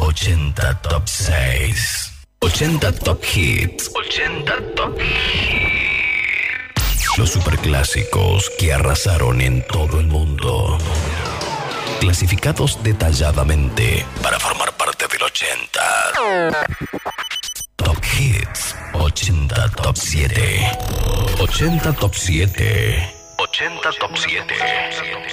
80 Top 6. 80 Top Hits. 80 Top Hits. Los superclásicos que arrasaron en todo el mundo. Clasificados detalladamente para formar parte del 80. Top Hits. 80 Top 7. 80 Top 7. 80 Top 7.